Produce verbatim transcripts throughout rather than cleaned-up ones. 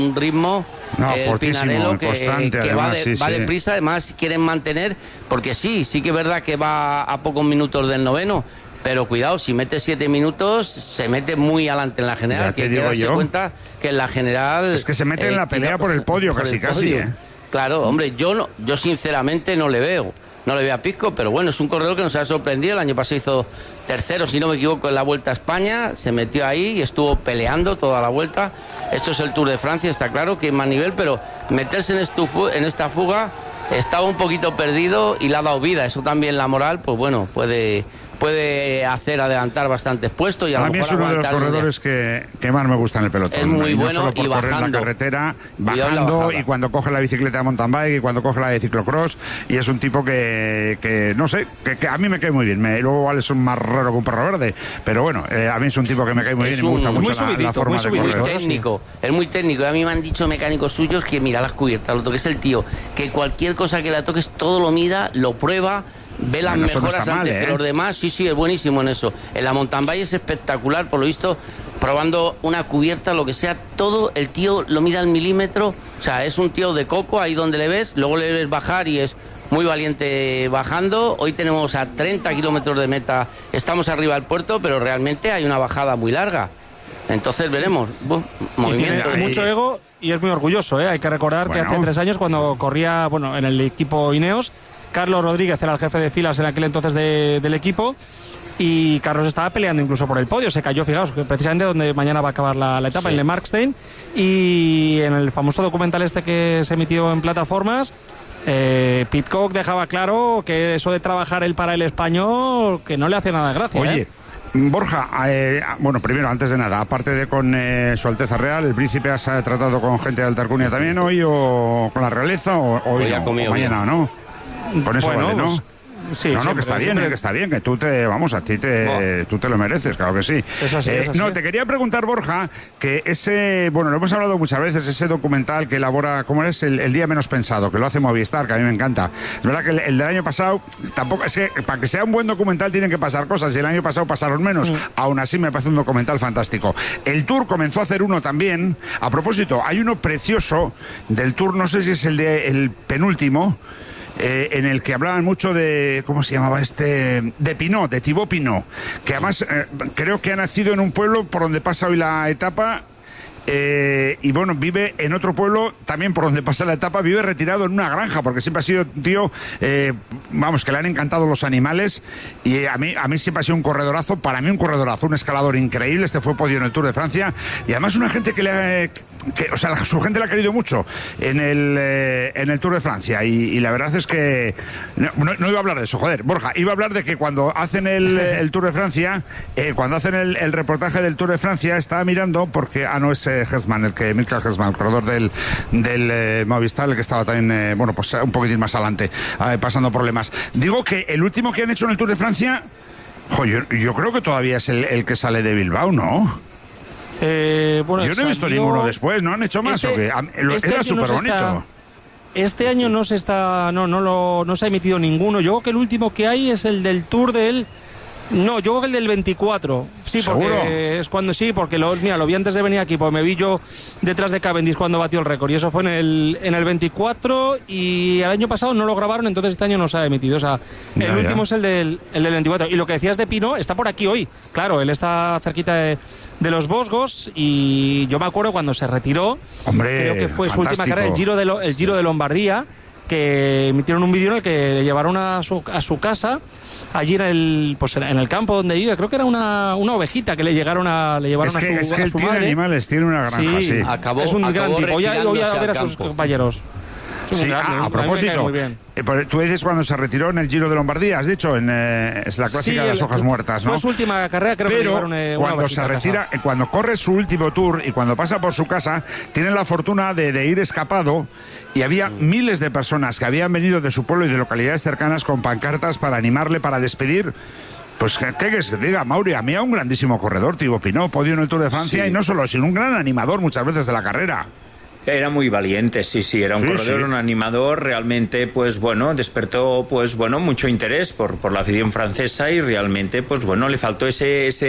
un ritmo, no, el Pinarello, que, constante, que además, va, de, sí, va sí. deprisa, además quieren mantener, porque sí, sí que es verdad que va a pocos minutos del noveno, pero cuidado, si mete siete minutos, se mete muy adelante en la general, Ya te que digo darse yo. cuenta que en la general... Es que se mete eh, en la pelea por el podio, por casi, el casi, ¿eh? Claro, hombre, yo no, yo sinceramente no le veo. No le veo a Pisco, pero bueno, es un corredor que nos ha sorprendido. El año pasado hizo tercero, si no me equivoco, en la Vuelta a España. Se metió ahí y estuvo peleando toda la vuelta. Esto es el Tour de Francia, está claro que es más nivel, pero meterse en, estu, en esta fuga estaba un poquito perdido y le ha dado vida. Eso también, la moral, pues bueno, puede... puede hacer adelantar bastantes puestos y a, a lo mí mejor es uno de los corredores que, que más me gusta en el pelotón. Es muy y no bueno solo por y correr bajando. la carretera, bajando, y cuando coge la bicicleta de mountain bike y cuando coge la de ciclocross, y es un tipo que, que no sé, que, que a mí me cae muy bien. Me, luego igual es un más raro que un perro verde, pero bueno, eh, a mí es un tipo que me cae muy es bien y me gusta un, mucho subidito, la, la forma muy de correr. Muy técnico, es muy técnico. A mí me han dicho mecánicos suyos que mira las cubiertas, lo que es el tío, que cualquier cosa que le toques todo lo mira, lo prueba, ve las bueno, mejoras no antes mal, ¿eh? que los demás. Sí, sí, es buenísimo en eso. En la mountain bike es espectacular, por lo visto, probando una cubierta, lo que sea, todo el tío lo mira al milímetro. O sea, es un tío de coco ahí donde le ves, luego le ves bajar y es muy valiente bajando. Hoy tenemos a treinta kilómetros de meta, estamos arriba del puerto, pero realmente hay una bajada muy larga. Entonces veremos. Buf, movimiento. Tiene mucho ego y es muy orgulloso, ¿eh? Hay que recordar bueno. que hace tres años, cuando corría, bueno, en el equipo Ineos, Carlos Rodríguez era el jefe de filas en aquel entonces de, del equipo, y Carlos estaba peleando incluso por el podio. Se cayó, fijaos, precisamente donde mañana va a acabar la, la etapa, sí. en Le Markstein, y en el famoso documental este que se emitió en plataformas, eh, Pidcock dejaba claro que eso de trabajar él para el español, que no le hace nada gracia. Oye, ¿eh? Borja, eh, bueno, primero, antes de nada, aparte de con eh, Su Alteza Real, ¿el príncipe has tratado con gente de Alta Alcurnia también hoy, o con la realeza, o, o, hoy no, o mañana, ¿no? Con eso bueno, vale, ¿no? Pues, sí, no, no, siempre, que está bien, siempre... eh, que está bien, que tú te, vamos, a ti te, oh. tú te lo mereces, claro que sí. Es así, eh, es así. No, te quería preguntar, Borja, que ese, bueno, lo hemos hablado muchas veces, ese documental que elabora, ¿cómo es? El, el Día Menos Pensado, que lo hace Movistar, que a mí me encanta. Es verdad que el, el del año pasado, tampoco, es que para que sea un buen documental tienen que pasar cosas, y el año pasado pasaron menos. Mm. Aún así me parece un documental fantástico. El Tour comenzó a hacer uno también. A propósito, hay uno precioso del Tour, no sé si es el de el penúltimo, Eh, en el que hablaban mucho de, ¿cómo se llamaba este? De Pinot, de Thibaut Pinot, que además eh, creo que ha nacido en un pueblo por donde pasa hoy la etapa. Eh, y bueno, vive en otro pueblo también por donde pasa la etapa, vive retirado en una granja, porque siempre ha sido un tío, eh, vamos, que le han encantado los animales, y a mí, a mí siempre ha sido un corredorazo, para mí un corredorazo, un escalador increíble. Este fue podio en el Tour de Francia, y además una gente que le ha, que, o sea, su gente le ha querido mucho en el, eh, en el Tour de Francia, y, y la verdad es que no, no, no iba a hablar de eso, joder, Borja, iba a hablar de que cuando hacen el, el Tour de Francia, eh, cuando hacen el, el reportaje del Tour de Francia, estaba mirando, porque, ah, no, es Hesman, el que Milka Hesman, el corredor del, del eh, Movistar, el que estaba también, eh, bueno, pues un poquitín más adelante, eh, pasando problemas. Digo que el último que han hecho en el Tour de Francia, jo, yo, yo creo que todavía es el, el que sale de Bilbao, ¿no? Eh, bueno, yo no he visto salió... ninguno después, ¿no han hecho más? Este, ¿o qué? Este Era súper bonito. Está... Este año no se está, no, no lo, no se ha emitido ninguno. Yo creo que el último que hay es el del Tour del. No, yo creo que el del veinticuatro. Sí, porque ¿seguro? Es cuando sí, porque lo, mira, lo vi antes de venir aquí, pues me vi yo detrás de Cavendish cuando batió el récord, y eso fue en el en el veinticuatro, y el año pasado no lo grabaron, entonces este año no se ha emitido. O sea, el ya, último ya. es el del, el del veinticuatro. Y lo que decías de Pinot está por aquí hoy. Claro, él está cerquita de, de los Vosgos, y yo me acuerdo cuando se retiró, Hombre, creo que fue fantástico. Su última carrera, el Giro de, lo, el Giro de Lombardía, que emitieron un vídeo en el que le llevaron a su, a su casa, allí en el, pues en el campo donde vive. Creo que era una, una ovejita que le llegaron a le llevaron es que, a su, es que a su tiene madre. animales, tiene una granja, sí. sí. Acabó, es un gran tipo. Voy a, voy a ver a sus campo. compañeros. Sí, ah, a propósito, eh, tú dices cuando se retiró en el Giro de Lombardía, has dicho, en eh, es la clásica sí, de las hojas el, muertas, ¿no? Fue su última carrera, creo. Pero que llevaron, eh, cuando se retira, eh, cuando corre su último Tour y cuando pasa por su casa, tiene la fortuna de, de ir escapado, y había mm. miles de personas que habían venido de su pueblo y de localidades cercanas con pancartas para animarle, para despedir. Pues qué que se diga, Mauri, a mí a un grandísimo corredor, Thibaut Pinot, podio en el Tour de Francia, sí. Y no solo, sino un gran animador muchas veces de la carrera. Era muy valiente, sí, sí, era un sí, corredor, sí. un animador, realmente, pues bueno, despertó, pues bueno, mucho interés por, por la afición francesa, y realmente, pues bueno, le faltó ese, ese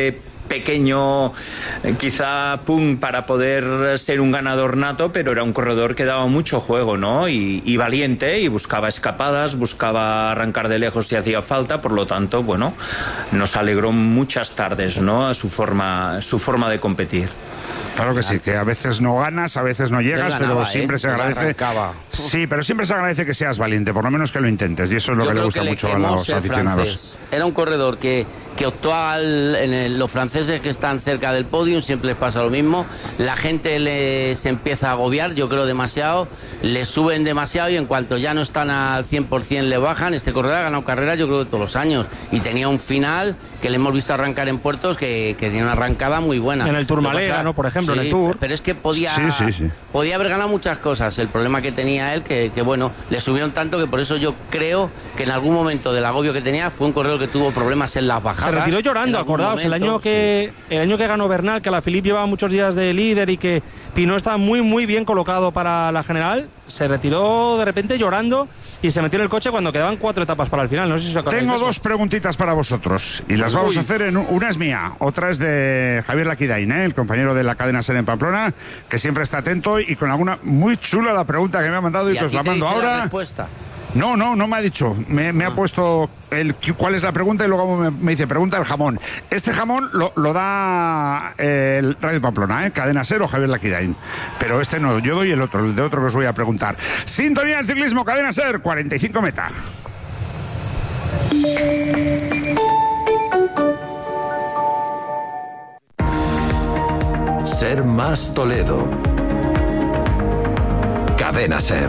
pequeño quizá pum para poder ser un ganador nato, pero era un corredor que daba mucho juego, ¿no? Y, y valiente, y buscaba escapadas, buscaba arrancar de lejos si hacía falta, por lo tanto, bueno, nos alegró muchas tardes, ¿no? Su forma, su forma de competir. Claro que sí, que a veces no ganas, a veces no llegas, ganaba, pero siempre ¿eh? se agradece. Sí, pero siempre se agradece que seas valiente, por lo menos que lo intentes, y eso es lo Yo que le gusta que mucho le a los aficionados. Francés. Era un corredor que, que optó al, en el, los franceses que están cerca del podio, siempre les pasa lo mismo. La gente les empieza a agobiar, yo creo demasiado, les suben demasiado y en cuanto ya no están al cien por ciento le bajan. Este corredor ha ganado carreras yo creo que todos los años y tenía un final que le hemos visto arrancar en puertos que, que tenía una arrancada muy buena. En el Tourmalet, ¿no? Por ejemplo, sí, en el Tour. Pero es que podía, sí, sí, sí. podía haber ganado muchas cosas. El problema que tenía él, que, que bueno, le subieron tanto que por eso yo creo que en algún momento del agobio que tenía fue un corredor que tuvo problemas en las bajadas. Se retiró llorando, acordaos, momento, el año que sí. el año que ganó Bernal, que la Philippe llevaba muchos días de líder y que Pinot estaba muy muy bien colocado para la general, se retiró de repente llorando y se metió en el coche cuando quedaban cuatro etapas para el final. No sé si os acordáis. Tengo dos preguntitas para vosotros y las Uy. vamos a hacer en una es mía, otra es de Javier Laquidain, ¿eh? El compañero de la cadena SER en Pamplona, que siempre está atento y con alguna muy chula la pregunta que me ha mandado y, y que os la mando ahora. La respuesta. No, no, no me ha dicho. Me, me ah. ha puesto el cuál es la pregunta y luego me, me dice, pregunta el jamón. Este jamón lo, lo da eh, el Radio Pamplona, ¿eh? Cadena SER o Javier Laquidain. Pero este no, yo doy el otro, el de otro que os voy a preguntar. Sintonía del ciclismo, Cadena SER, cuarenta y cinco meta. Ser más Toledo. Cadena SER.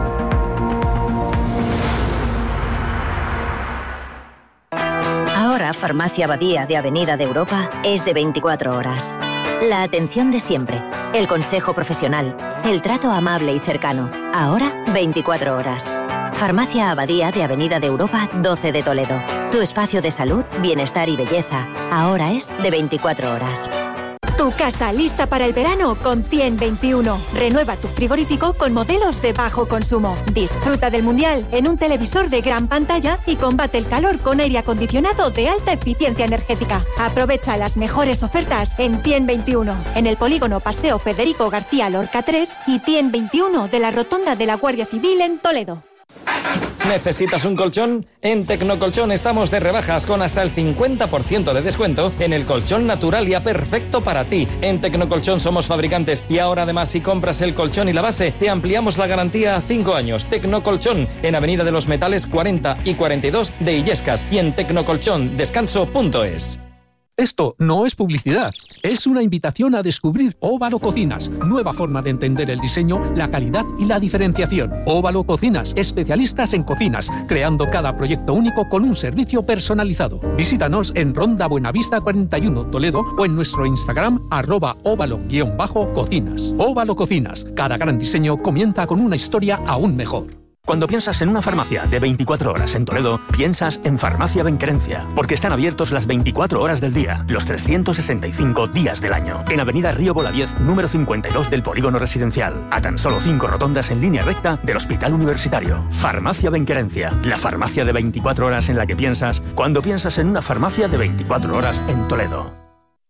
Ahora Farmacia Abadía de Avenida de Europa es de veinticuatro horas. La atención de siempre, el consejo profesional, el trato amable y cercano. Ahora veinticuatro horas. Farmacia Abadía de Avenida de Europa doce de Toledo. Tu espacio de salud, bienestar y belleza. Ahora es de veinticuatro horas. Tu casa lista para el verano con Tien veintiuno. Renueva tu frigorífico con modelos de bajo consumo. Disfruta del mundial en un televisor de gran pantalla y combate el calor con aire acondicionado de alta eficiencia energética. Aprovecha las mejores ofertas en Tien veintiuno, en el polígono Paseo Federico García Lorca tres y Tien veintiuno de la Rotonda de la Guardia Civil en Toledo. ¿Necesitas un colchón? En Tecnocolchón estamos de rebajas con hasta el cincuenta por ciento de descuento en el colchón Naturalia perfecto para ti. En Tecnocolchón somos fabricantes y ahora además si compras el colchón y la base te ampliamos la garantía a cinco años. Tecnocolchón en Avenida de los Metales cuarenta y cuarenta y dos de Illescas y en tecnocolchón descanso punto es. Esto no es publicidad, es una invitación a descubrir Óvalo Cocinas, nueva forma de entender el diseño, la calidad y la diferenciación. Óvalo Cocinas, especialistas en cocinas, creando cada proyecto único con un servicio personalizado. Visítanos en Ronda Buenavista cuarenta y uno, Toledo, o en nuestro Instagram, arroba óvalo-cocinas. Óvalo Cocinas, cada gran diseño comienza con una historia aún mejor. Cuando piensas en una farmacia de veinticuatro horas en Toledo, piensas en Farmacia Benquerencia, porque están abiertos las veinticuatro horas del día, los trescientos sesenta y cinco días del año. En Avenida Río Boladiez, número cincuenta y dos del Polígono Residencial, a tan solo cinco rotondas en línea recta del Hospital Universitario. Farmacia Benquerencia, la farmacia de veinticuatro horas en la que piensas cuando piensas en una farmacia de veinticuatro horas en Toledo.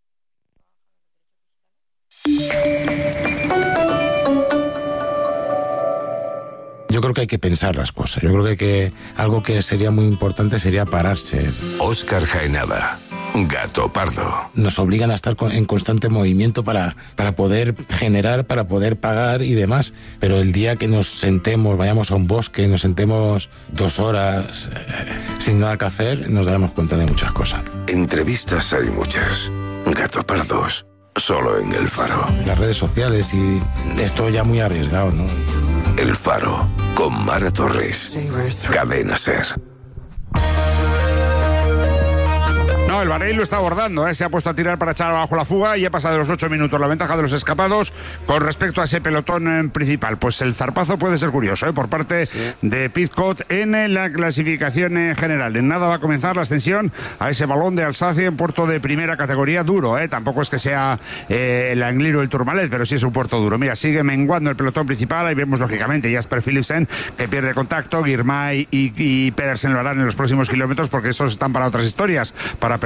Yo creo que hay que pensar las cosas. Yo creo que, hay que algo que sería muy importante sería pararse. Óscar Jaenada, Gato Pardo. Nos obligan a estar en constante movimiento para, para poder generar, para poder pagar y demás. Pero el día que nos sentemos, vayamos a un bosque, nos sentemos dos horas eh, sin nada que hacer, nos daremos cuenta de muchas cosas. Entrevistas hay muchas. Gato Pardos, solo en El Faro. Las redes sociales y esto ya muy arriesgado, ¿no? El Faro, con Mara Torres. Cadena SER. No, el Bahrein lo está abordando, ¿eh? Se ha puesto a tirar para echar abajo la fuga y ha pasado los ocho minutos. La ventaja de los escapados con respecto a ese pelotón eh, principal. Pues el zarpazo puede ser curioso, ¿eh? Por parte sí. de Pidcock en la clasificación eh, general. En nada va a comenzar la ascensión a ese balón de Alsacia en puerto de primera categoría duro, ¿eh? Tampoco es que sea eh, el Angliru o el Tourmalet, pero sí es un puerto duro. Mira, sigue menguando el pelotón principal. Ahí vemos lógicamente Jasper Philipsen que pierde contacto. Girmay y, y Pedersen lo harán en los próximos kilómetros porque estos están para otras historias, para pelear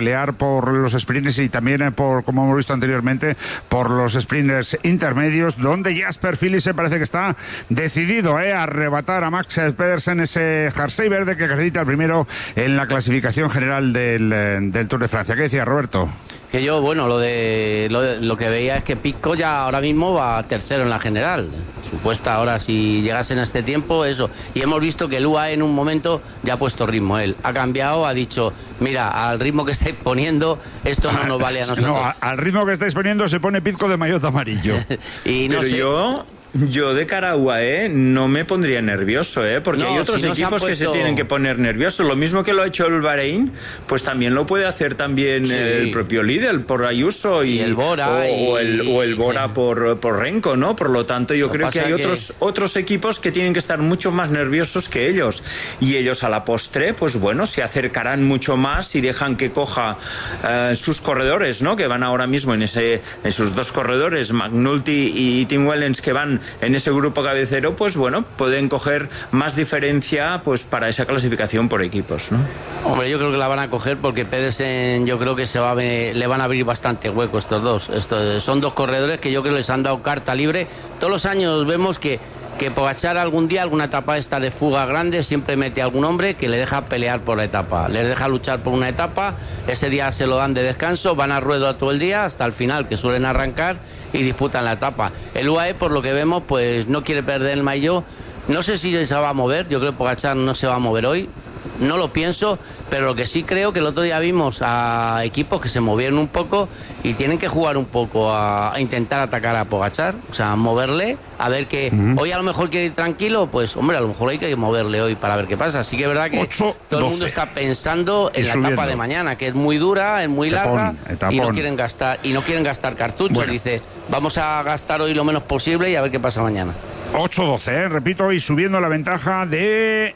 pelear por los sprints y también por, como hemos visto anteriormente, por los sprints intermedios, donde Jasper Philipsen parece que está decidido eh, a arrebatar a Max Pedersen ese jersey verde que acredita el primero en la clasificación general del, del Tour de Francia. ¿Qué decía Roberto? Que yo, bueno, lo de, lo de lo que veía es que Pisco ya ahora mismo va tercero en la general. Supuesta ahora, si llegase en este tiempo, eso. Y hemos visto que el U A E en un momento ya ha puesto ritmo. Él ha cambiado, ha dicho, mira, al ritmo que estáis poniendo, esto no nos vale a nosotros. No, al ritmo que estáis poniendo se pone Pisco de maillot amarillo. Y no Pero sé. yo... Yo de cara a U A E no me pondría nervioso, ¿eh? Porque no, hay otros si no equipos se puesto... que se tienen que poner nerviosos. Lo mismo que lo ha hecho el Bahrein, pues también lo puede hacer también sí. el propio líder por Ayuso y, y el Bora o, y... o, el, o el Bora sí. por, por Renko, ¿no? Por lo tanto, yo lo creo que hay que... otros otros equipos que tienen que estar mucho más nerviosos que ellos. Y ellos a la postre, pues bueno, se acercarán mucho más y dejan que coja uh, sus corredores, ¿no? Que van ahora mismo en ese en sus dos corredores, McNulty y Tim Wellens, que van en ese grupo cabecero, pues bueno, pueden coger más diferencia pues para esa clasificación por equipos, ¿no? Hombre, yo creo que la van a coger porque Pedersen, yo creo que se va a ver, le van a abrir bastante hueco estos dos. Estos, son dos corredores que yo creo que les han dado carta libre. Todos los años vemos que que Pogačar algún día, alguna etapa esta de fuga grande, siempre mete a algún hombre que le deja pelear por la etapa, les deja luchar por una etapa, ese día se lo dan de descanso, van a ruedo todo el día hasta el final, que suelen arrancar y disputan la etapa. El U A E, por lo que vemos, pues no quiere perder el maillot. No sé si se va a mover, yo creo que Pogačar no se va a mover hoy, no lo pienso, pero lo que sí creo que el otro día vimos a equipos que se movieron un poco y tienen que jugar un poco a, a intentar atacar a Pogačar, o sea, moverle, a ver que uh-huh. hoy a lo mejor quiere ir tranquilo, pues hombre, a lo mejor hay que moverle hoy para ver qué pasa. Así que es verdad que ocho, todo el mundo está pensando en la subiendo. etapa de mañana, que es muy dura, es muy etapón, larga etapón. y no quieren gastar y no quieren gastar cartuchos. Bueno. Dice, vamos a gastar hoy lo menos posible y a ver qué pasa mañana. ocho doce, ¿eh? Repito, y subiendo la ventaja de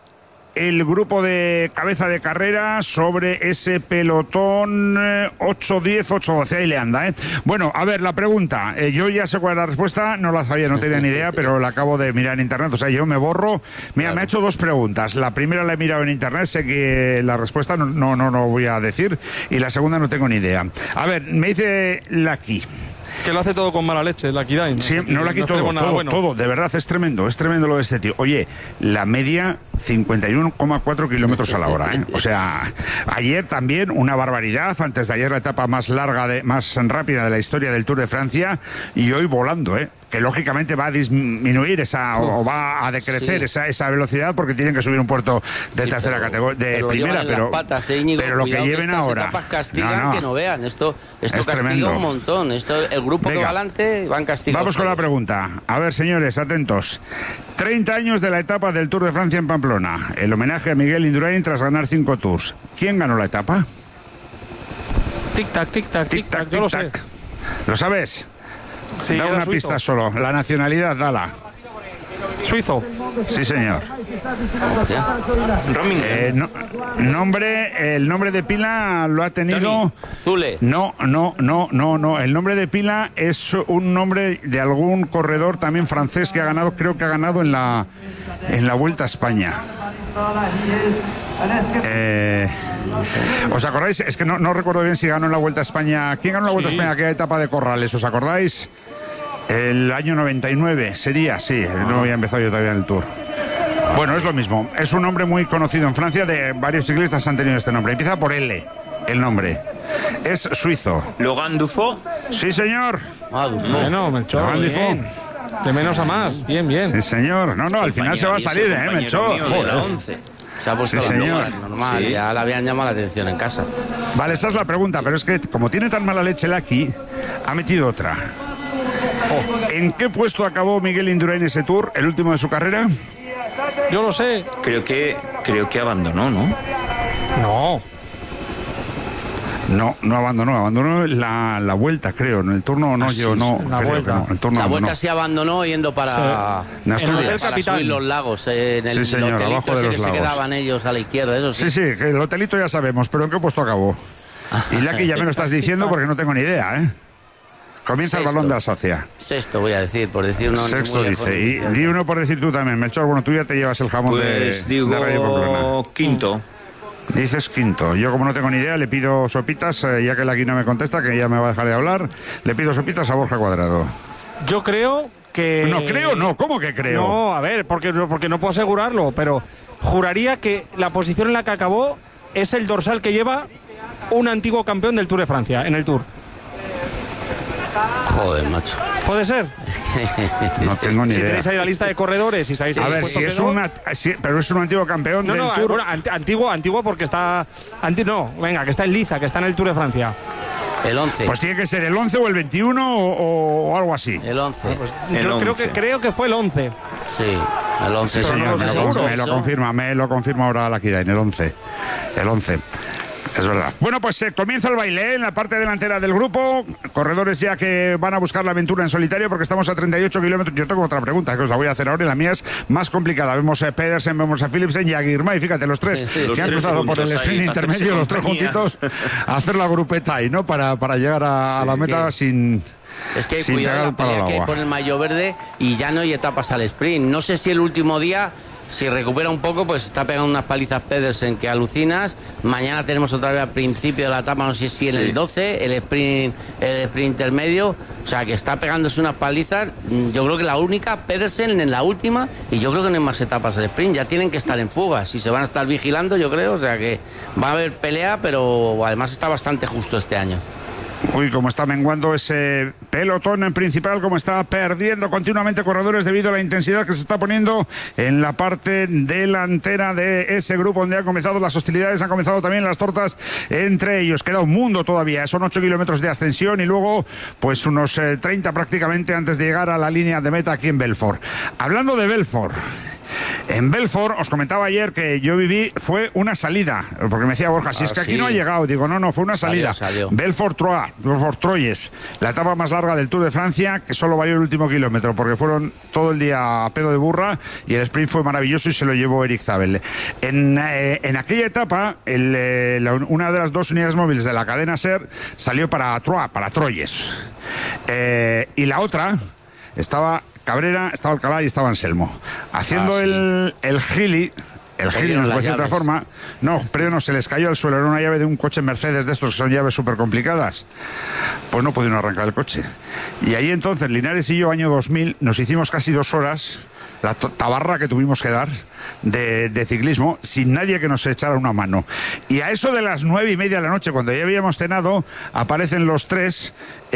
el grupo de cabeza de carrera sobre ese pelotón eh, ocho diez, ocho doce, ahí le anda, ¿eh? Bueno, a ver, la pregunta, eh, yo ya sé cuál es la respuesta, no la sabía, no tenía ni idea, pero la acabo de mirar en internet, o sea, yo me borro. Mira, claro. Me ha hecho dos preguntas, la primera la he mirado en internet, sé que la respuesta no, no, no, no voy a decir, y la segunda no tengo ni idea. A ver, me dice Lucky. Que lo hace todo con mala leche, la Kidai. Sí, no la quito todo, todo, bueno. todo, de verdad, es tremendo, es tremendo lo de este tío. Oye, la media cincuenta y uno coma cuatro kilómetros a la hora, ¿eh? O sea, ayer también una barbaridad, antes de ayer la etapa más larga, de, más rápida de la historia del Tour de Francia, y hoy volando, ¿eh? Que lógicamente va a disminuir esa o, o va a decrecer sí. esa, esa velocidad porque tienen que subir un puerto de sí, tercera categoría, de pero primera, pero, patas, eh, Íñigo, pero lo que lleven que ahora castigan no, no. que no vean, esto, esto es castiga tremendo. un montón, esto, el grupo Venga. que va adelante van castigados. Vamos con la pregunta, a ver señores, atentos. treinta años de la etapa del Tour de Francia en Pamplona, el homenaje a Miguel Indurain tras ganar cinco Tours. ¿Quién ganó la etapa? Tic tac, tic tac, tic tac, yo lo sé. ¿Lo sabes? Sí, da una suizo. pista solo. La nacionalidad, dala. Suizo. Sí, señor. Eh, no, nombre, el nombre de pila lo ha tenido. Zule. No, no, no, no, no. El nombre de pila es un nombre de algún corredor también francés que ha ganado, creo que ha ganado en la en la Vuelta a España. Eh, ¿Os acordáis? Es que no, no recuerdo bien si ganó en la Vuelta a España. ¿Quién ganó en la Vuelta sí. a España? Aquella etapa de Corrales, ¿os acordáis? El año noventa y nueve sería, sí, no había empezado yo todavía en el Tour. Bueno, es lo mismo, es un nombre muy conocido en Francia, de varios ciclistas han tenido este nombre, empieza por L, el nombre, es suizo. Logan Dufaux. Sí, señor. Ah, Dufaux. Bueno, Melchor, bien. De menos a más, bien, bien. Sí, señor, no, no, al final se va a salir, ¿eh, Melchor? Se ha puesto sí, señor. Normal, sí. Ya le habían llamado la atención en casa. Vale, esa es la pregunta, pero es que como tiene tan mala leche el aquí, ha metido otra. Oh. ¿En qué puesto acabó Miguel Indurain ese Tour, el último de su carrera? Yo lo sé. Creo que creo que abandonó, ¿no? No. No, no abandonó, abandonó la, la vuelta, creo. En el turno no, ah, yo sí, no. La creo vuelta. No, el turno la abandonó. vuelta sí abandonó yendo para. Sí. En el Hotel Capitán. Subir los lagos, eh, en el sí, señor, hotelito abajo de ese los que lagos. Se quedaban ellos a la izquierda, eso sí. Sí, sí, que el hotelito ya sabemos, pero ¿en qué puesto acabó? Y Lucky ya me lo estás diciendo porque no tengo ni idea, ¿eh? Comienza Sexto. El balón de Alsacia. Sexto voy a decir, por decir uno. Sexto muy dice. Y di uno por decir tú también, Melchor. Bueno, tú ya te llevas el jamón pues de, digo de Radio Pamplona. Quinto. Dices quinto. Yo, como no tengo ni idea, le pido sopitas, eh, ya que la no me contesta, que ya me va a dejar de hablar, le pido sopitas a Borja Cuadrado. Yo creo que... No creo, no. ¿Cómo que creo? No, a ver, porque, porque no puedo asegurarlo, pero juraría que la posición en la que acabó es el dorsal que lleva un antiguo campeón del Tour de Francia, en el Tour. Joder, macho. ¿Puede ser? No tengo ni si idea. Si tenéis ahí la lista de corredores y sabéis... A ver, si es una, si, pero es un antiguo campeón no, del no, Tour. Bueno, antiguo, antiguo porque está... Anti, no, venga, que está en Liza, que está en el Tour de Francia. El once. Pues tiene que ser el once o el veintiuno o, o algo así. El once. Ah, pues el yo once. Creo, que, creo que fue el once. Sí, el once. Sí, señor, me, lo, me lo confirma, me lo confirma ahora la Kidain, el once. El once. Es verdad. Bueno, pues eh, comienza el baile ¿eh? En la parte delantera del grupo. Corredores ya que van a buscar la aventura en solitario porque estamos a treinta y ocho kilómetros. Yo tengo otra pregunta que os la voy a hacer ahora y la mía es más complicada. Vemos a Pedersen, vemos a Philipsen y a Girmay. Fíjate, los tres sí, los que han tres cruzado por el sprint ahí, intermedio, los tres juntitos, a hacer la grupeta ahí, ¿no? Para, para llegar a, sí, a la meta que... sin... Es que sin cuidado la pelea que hay agua. Con el maillot verde y ya no hay etapas al sprint. No sé si el último día, si recupera un poco, pues está pegando unas palizas Pedersen que alucinas. Mañana tenemos otra vez al principio de la etapa, no sé si en sí. el doce, el sprint, el sprint intermedio. O sea, que está pegándose unas palizas. Yo creo que la única, Pedersen en la última, y yo creo que no hay más etapas al sprint. Ya tienen que estar en fugas y se van a estar vigilando, yo creo. O sea, que va a haber pelea, pero además está bastante justo este año. Uy, cómo está menguando ese pelotón en principal, cómo está perdiendo continuamente corredores debido a la intensidad que se está poniendo en la parte delantera de ese grupo donde han comenzado las hostilidades, han comenzado también las tortas entre ellos. Queda un mundo todavía, son ocho kilómetros de ascensión y luego pues unos eh, treinta prácticamente antes de llegar a la línea de meta aquí en Belfort. Hablando de Belfort... En Belfort, os comentaba ayer que yo viví, fue una salida, porque me decía Borja, si ah, es que sí. aquí no ha llegado, digo, no, no, fue una salida. Salió, salió. Belfort Troyes, Belfort Troyes, la etapa más larga del Tour de Francia, que solo valió el último kilómetro, porque fueron todo el día a pedo de burra y el sprint fue maravilloso y se lo llevó Eric Zabel. En, eh, en aquella etapa, el, eh, la, una de las dos unidades móviles de la cadena SER salió para Troyes, para Troyes. Eh, y la otra estaba... Cabrera, estaba Alcalá y estaba Anselmo. Haciendo ah, sí. el, el gili, el gili, no de otra forma, no, pero no, se les cayó al suelo, era una llave de un coche Mercedes de estos que son llaves súper complicadas. Pues no pudieron arrancar el coche. Y ahí entonces, Linares y yo, año dos mil, nos hicimos casi dos horas, la tabarra que tuvimos que dar de, de ciclismo, sin nadie que nos echara una mano. Y a eso de las nueve y media de la noche, cuando ya habíamos cenado, aparecen los tres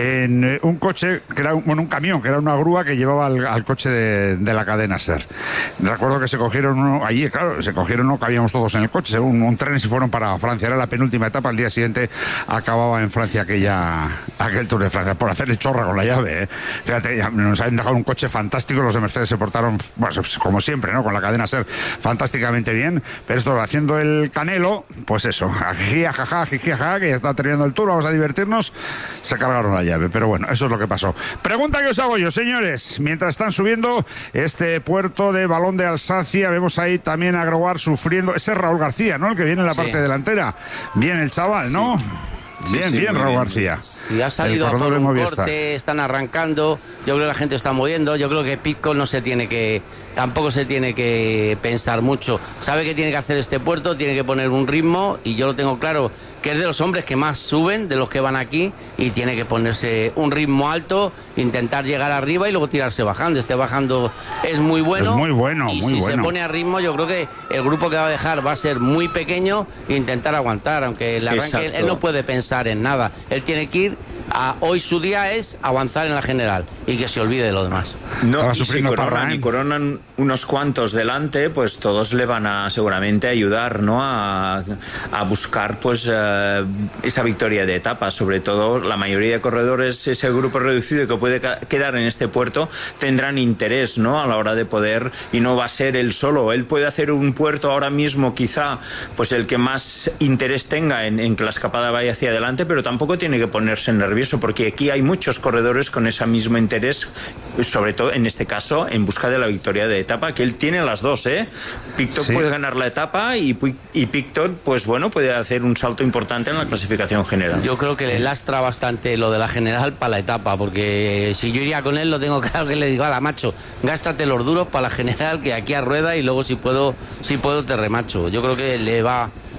en un coche, que era un, bueno, un camión, que era una grúa que llevaba al, al coche de, de la cadena SER. Recuerdo que se cogieron uno, allí, claro, se cogieron, no cabíamos todos en el coche, un, un tren y se fueron para Francia. Era la penúltima etapa, al día siguiente acababa en Francia aquella, aquel Tour de Francia, por hacer el chorra con la llave, ¿eh? Fíjate, ya nos habían dejado un coche fantástico, los de Mercedes se portaron, bueno, como siempre, ¿no? Con la cadena SER fantásticamente bien, pero esto haciendo el canelo, pues eso, jiji, jaja, jiji, jaja, que ya está terminando el Tour, vamos a divertirnos, se cargaron la llave, pero bueno, eso es lo que pasó. Pregunta que os hago yo, señores, mientras están subiendo este puerto de Balón de Alsacia, vemos ahí también a Grobar sufriendo, ese es Raúl García, ¿no? El que viene en la sí. parte delantera, bien el chaval, ¿no? Sí. Bien, sí, bien, Raúl bien. García. Y ha salido a por un corte, están arrancando, yo creo que la gente está moviendo, yo creo que Pitcock no se tiene que, tampoco se tiene que pensar mucho, sabe que tiene que hacer este puerto, tiene que poner un ritmo y yo lo tengo claro, que es de los hombres que más suben, de los que van aquí, y tiene que ponerse un ritmo alto, intentar llegar arriba y luego tirarse bajando. Este bajando es muy bueno. Es muy bueno, y muy si bueno. se pone a ritmo, yo creo que el grupo que va a dejar va a ser muy pequeño e intentar aguantar, aunque el arranque, Exacto. él no puede pensar en nada. Él tiene que ir a, hoy su día es avanzar en la general y que se olvide de lo demás. No, y si coronan, y coronan unos cuantos delante, pues todos le van a seguramente ayudar, ¿no? A, a buscar pues eh, esa victoria de etapa. Sobre todo la mayoría de corredores, ese grupo reducido que puede quedar en este puerto, tendrán interés, ¿no? A la hora de poder, y no va a ser él solo. Él puede hacer un puerto ahora mismo, quizá, pues el que más interés tenga en, en que la escapada vaya hacia adelante, pero tampoco tiene que ponerse nervioso, porque aquí hay muchos corredores con ese mismo interés, sobre todo en este caso en busca de la victoria de etapa, que él tiene las dos, ¿eh? Pitcock sí. puede ganar la etapa y, y Pitcock, pues bueno, puede hacer un salto importante en la clasificación general. Yo creo que le lastra bastante lo de la general para la etapa, porque si yo iría con él, lo tengo claro que le digo, ala, macho, gástate los duros para la general, que aquí a rueda y luego si puedo, si puedo te remacho. Yo creo que le va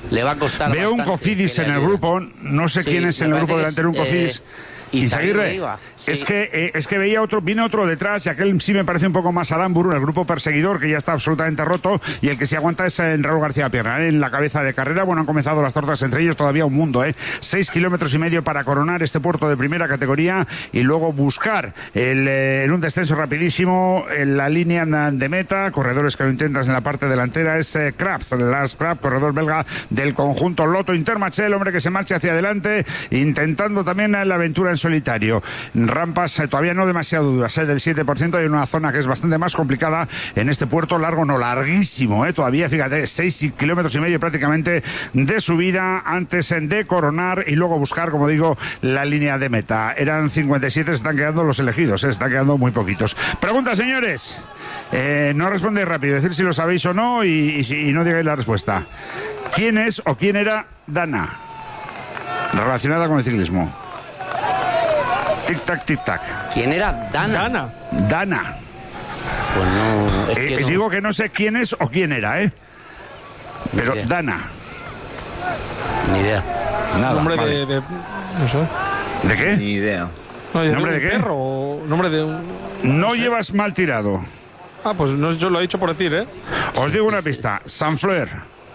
le va a costar Veo un Cofidis en el grupo, no sé sí, quién es en el grupo delantero, un Cofidis. Eh, Izaguirre, sí. es que eh, es que veía otro, vino otro detrás, y aquel sí me parece un poco más Aramburu, el grupo perseguidor, que ya está absolutamente roto, y el que sí aguanta es en Raúl García Pierna, ¿eh? En la cabeza de carrera. Bueno, han comenzado las tortas entre ellos, todavía un mundo, ¿eh? Seis kilómetros y medio para coronar este puerto de primera categoría, y luego buscar el, eh, en un descenso rapidísimo en la línea de meta. Corredores que lo intentan en la parte delantera es eh, Krabs, Lars Krabs, corredor belga del conjunto Lotto Intermarché, el hombre que se marcha hacia adelante, intentando también la aventura en solitario. Rampas eh, todavía no demasiado duras, eh, del siete por ciento. Hay una zona que es bastante más complicada en este puerto, largo no, larguísimo, eh, todavía, fíjate, seis kilómetros y medio prácticamente de subida antes de coronar y luego buscar, como digo, la línea de meta. Eran cincuenta y siete, se están quedando los elegidos, eh, se están quedando muy poquitos. Pregunta, señores. Eh, no respondéis rápido, decir si lo sabéis o no, y, y, y no digáis la respuesta. ¿Quién es o quién era Dana? Relacionada con el ciclismo. Tic-tac, tic-tac. ¿Quién era Dana? Dana. Dana. Pues no, es eh, que no. Digo que no sé quién es o quién era, ¿eh? Pero Ni idea. Dana. Ni idea. Nada, Nombre vale. de, de... No sé. ¿De qué? Ni idea. No, ¿Nombre de de qué? perro o nombre de un... No, no sé. llevas mal tirado. Ah, pues no, yo lo he dicho por decir, ¿eh? Os digo una pista. Saint-Fleur.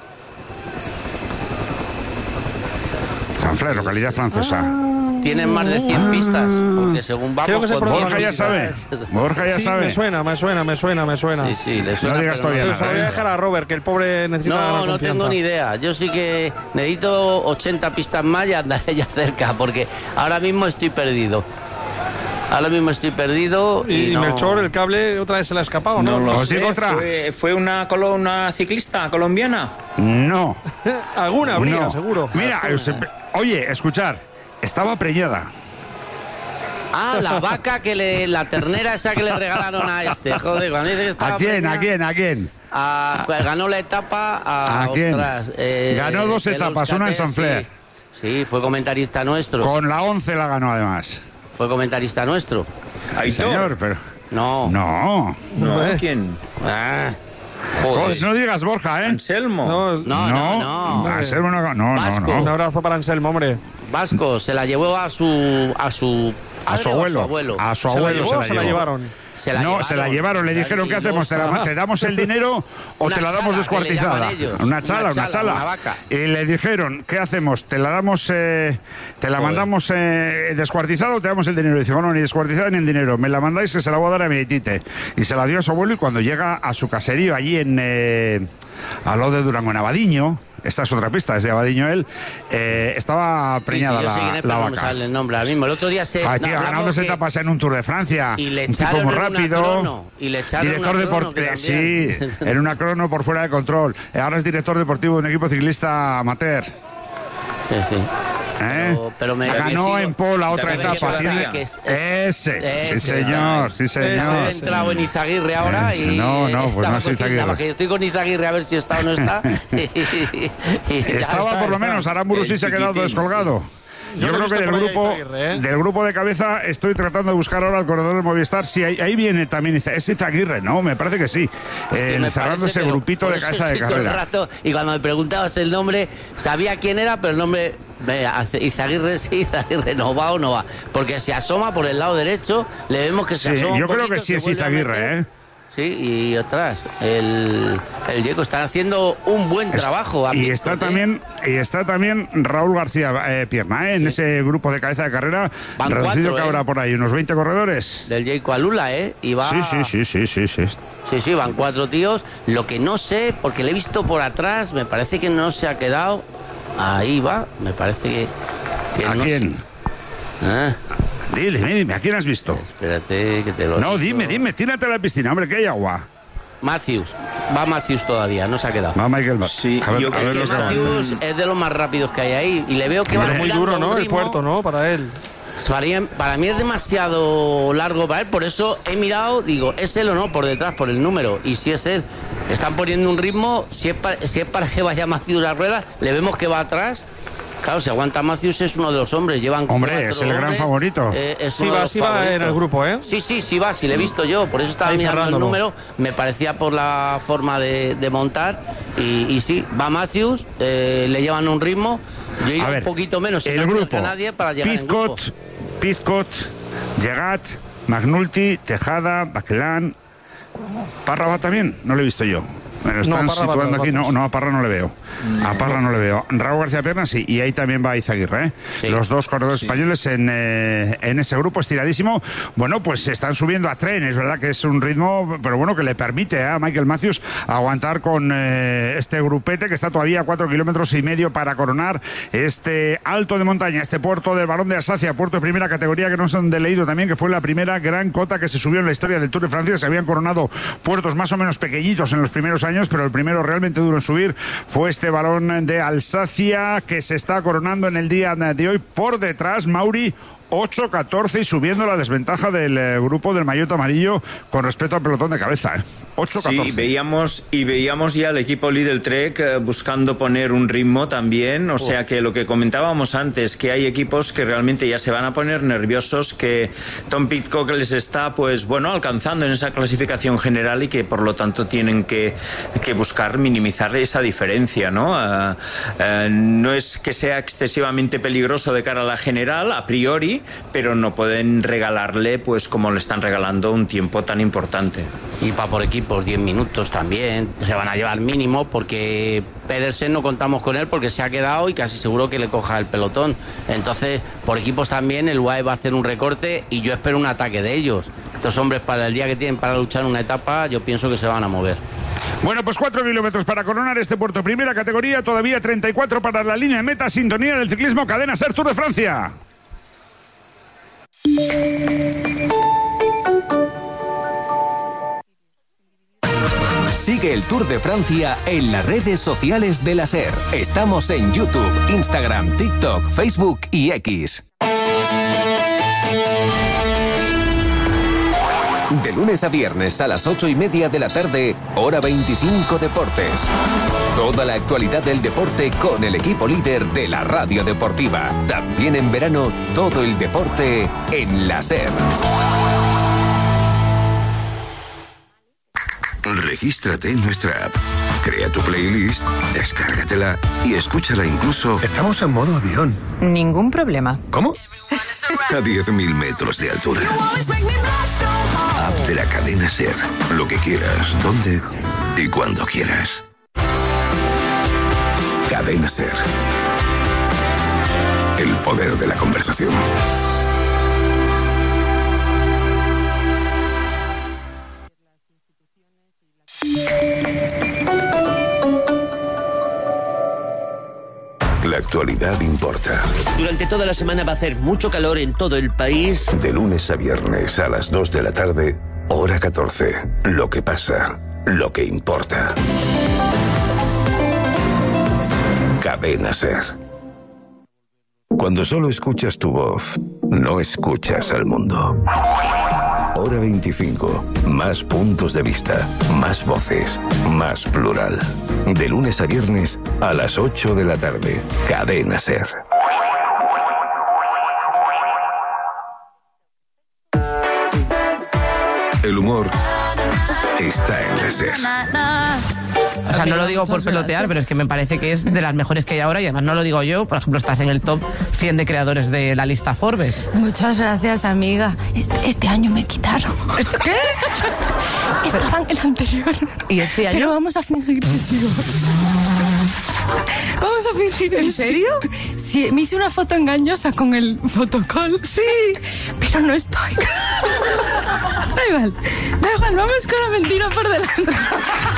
Saint-Fleur, localidad francesa. Tienen más de cien pistas, porque según vamos... Creo que se con pronuncia Borja ya pistas- sabe. Borja ya Sí, sabe. me suena, me suena, me suena, me suena. Sí, sí, le suena. No digas pero todavía no- Pues se lo voy a dejar a Robert, que el pobre necesita ganar No, no confianza. tengo ni idea. Yo sí que necesito ochenta pistas más y andaré ya cerca, porque ahora mismo estoy perdido. Ahora mismo estoy perdido y, Y, no... Melchor, el cable, otra vez se le ha escapado, ¿no? No lo ¿Os sé. digo otra? ¿Fue, fue una, colo- una ciclista colombiana? No. Alguna habría, no. seguro. Mira, os- oye, escuchar. Estaba preñada. Ah, la vaca que le... La ternera esa que le regalaron a este. Joder, cuando dice que estaba ¿A quién? preñada, ¿A quién? ¿A quién? a- ganó la etapa a... ¿A quién? ostras, eh, Ganó dos el etapas, una en Euskaltel, Saint-Fleur. Sí, sí, fue comentarista nuestro. Con la once la ganó además. Fue comentarista nuestro. Sí, señor, pero... No. No. No, Hombre. ¿quién? Ah, Pues no digas Borja, ¿eh? Anselmo. No, no, no, no. Anselmo no, no, no, Vasco. Un no. abrazo para Anselmo, hombre. Vasco se la llevó a su a su A su padre o abuelo. a A su ¿Se la abuelo llevó se o la se la llevó. llevaron? Se la No, se la llevaron, le dijeron, ¿qué hacemos? ¿Te, la- te damos el dinero o Una te la damos chala, que le descuartizada? llaman ellos. Una chala, Una una chala, chala. una vaca. Y le dijeron, ¿qué hacemos? ¿Te la damos, eh, te la Joder. mandamos eh, descuartizada o te damos el dinero? Y dice, bueno, ni descuartizada ni el dinero. Me la mandáis que se la voy a dar a mi tite. Y se la dio a su abuelo, y cuando llega a su caserío allí en eh, al lado de Durango, en Abadiño, esta es otra pista, es de Abadiño él, eh, estaba preñada sí, sí, yo sé quién la, es, la pero no me vaca. sale el nombre ahora mismo. El otro día se Ah, tío, hablamos ganando dos que- etapas en un Tour de Francia. y le un tipo echaron muy una rápido. crono, y le echaron director una crono, deportivo. que Sí, también. en una crono por fuera de control. Eh, Ahora es director deportivo de un equipo ciclista amateur. Sí, sí. ¿Eh? Pero- pero me- Ganó me sigo- en Po la otra ¿Sabes qué etapa. pasa? Tiene- Que es- Ese, ese, sí señor, sí Se ha señor. centrado en Izaguirre ahora Ese, y no, no, pues estaba no es con- Izaguirre. estaba que estoy con Izaguirre a ver si está o no está. Y ya Estaba está, por lo está. menos, Aramburu sí El se ha quedado chiquitín, descolgado. Yo Yo lo he creo que visto del por ahí a grupo, Izaguirre, ¿eh? del grupo de cabeza estoy tratando de buscar ahora el corredor del Movistar. Sí, ahí, ahí viene también. Iza- Es Izaguirre, ¿no? Me parece que sí. Es que Eh, me encerrando parece, ese pero grupito por de eso cabeza de estoy todo el carrera. rato, y cuando me preguntabas el nombre, sabía quién era, pero el nombre. me hace- Izaguirre sí, Izaguirre no va o no va. Porque se asoma por el lado derecho, le vemos que se Sí, asoma. yo un creo poquito, que sí se es vuelve a Izaguirre, meter. ¿eh? Sí, y atrás, el, el Diego están haciendo un buen trabajo. a Y mi está gusto, ¿eh? también y está también Raúl García eh, Pierna, ¿eh? En ese grupo de cabeza de carrera. Van Reducido cuatro, que ¿eh? habrá por ahí, unos veinte corredores. Del Jayco Alula, ¿eh? Y va... Sí, sí, sí, sí, sí, sí. Sí, sí, van cuatro tíos. Lo que no sé, porque le he visto por atrás, me parece que no se ha quedado. Ahí va, me parece que. que ¿A no quién? sé. Ah, Dile, dime, dime, ¿a quién has visto? espérate, que te lo No, digo. dime, dime, tírate a la piscina, hombre, que hay agua. Matthews. Va Matthews todavía, no se ha quedado. Va Michael Ba- Sí, a ver, yo- a Es ver que lo que va. Matthews es de los más rápidos que hay ahí. Y le veo que va Es muy girando duro, a un ¿no? El ritmo. puerto, ¿no? Para él. Para mí, para mí es demasiado largo para él, por eso he mirado, digo, ¿es él o no? Por detrás, por el número. Y si es él, están poniendo un ritmo, si es para, si es para que vaya Matthews a la rueda, le vemos que va atrás Claro, si aguanta Matthews es uno de los hombres, llevan Hombre, es el hombres, gran favorito. Eh, es sí va, sí va en el grupo, ¿eh? Sí, sí, sí va, sí le he visto yo, por eso estaba Ahí mirando cerrándolo. el número, me parecía por la forma de, de montar, y, y sí, va Matthews, eh, le llevan un ritmo, yo iré A ver, un poquito menos, sin el no grupo, a nadie para llegar en grupo. Pizcot, Pizcot, Llegat, McNulty, Tejada, Bachelán, Parra va también, no lo he visto yo. Me lo están No, Parra va situando todos aquí, no, los no, a Parra no le veo. A Parra no le veo. Raúl García Pierna sí, y ahí también va Izaguirre, ¿eh? Sí. Los dos corredores Sí. españoles en, eh, en ese grupo estiradísimo. Bueno, pues están subiendo a trenes, ¿verdad? Que es un ritmo, pero bueno, que le permite ¿eh? a Michael Matthews aguantar con eh, este grupete que está todavía a cuatro kilómetros y medio para coronar este alto de montaña, este puerto del Barón de Alsacia, puerto de primera categoría que no se han leído también, que fue la primera gran cota que se subió en la historia del Tour de Francia. Se habían coronado puertos más o menos pequeñitos en los primeros años, pero el primero realmente duro en subir fue este Barón de Alsacia, que se está coronando en el día de hoy. Por detrás, Mauri, ocho catorce, y subiendo la desventaja del eh, grupo del maillot amarillo con respecto al pelotón de cabeza. ¿eh? ocho catorce. Sí, veíamos, y veíamos ya al equipo Lidl Trek eh, buscando poner un ritmo también, o sea que lo que comentábamos antes, que hay equipos que realmente ya se van a poner nerviosos, que Tom Pidcock les está, pues bueno, alcanzando en esa clasificación general y que por lo tanto tienen que, que buscar minimizar esa diferencia, ¿no? Uh, uh, no es que sea excesivamente peligroso de cara a la general, a priori, pero no pueden regalarle, pues como le están regalando, un tiempo tan importante. Y para por equipos diez minutos también se van a llevar mínimo, porque Pedersen no contamos con él porque se ha quedado y casi seguro que le coja el pelotón. Entonces, por equipos también el U A E va a hacer un recorte y yo espero un ataque de ellos. Estos hombres, para el día que tienen para luchar una etapa, yo pienso que se van a mover. Bueno, pues cuatro kilómetros para coronar este puerto primera categoría, todavía treinta y cuatro para la línea de meta. Sintonía del ciclismo, Cadena SER Tour de Francia. Sigue el Tour de Francia en las redes sociales de la SER. Estamos en YouTube, Instagram, TikTok, Facebook y X. De lunes a viernes a las ocho y media de la tarde, hora veinticinco Deportes. Toda la actualidad del deporte con el equipo líder de la radio deportiva. También en verano, todo el deporte en la SER. Regístrate en nuestra app, crea tu playlist, descárgatela y escúchala incluso... Estamos en modo avión. Ningún problema. ¿Cómo? A diez mil metros de altura. App de la cadena SER. Lo que quieras, donde y cuando quieras. Cadena SER. El poder de la conversación. La actualidad importa. Durante toda la semana va a hacer mucho calor en todo el país. De lunes a viernes a las dos de la tarde, hora catorce. Lo que pasa, lo que importa. Cadena SER. Cuando solo escuchas tu voz, no escuchas al mundo. Hora veinticinco. Más puntos de vista, más voces, más plural. De lunes a viernes a las ocho de la tarde. Cadena SER. El humor está en la SER. O sea, no lo digo por pelotear, pero es que me parece que es de las mejores que hay ahora y además no lo digo yo. Por ejemplo, estás en el top cien de creadores de la lista Forbes. Muchas gracias, amiga. Este, este año me quitaron. ¿Esto qué? Estaba en el anterior. ¿Y este año? Pero vamos a fingir que sigo. Vamos a fingir. ¿En serio? Sí, me hice una foto engañosa con el fotocall. Sí. Pero no estoy. Da igual, da igual, vamos con la mentira por delante.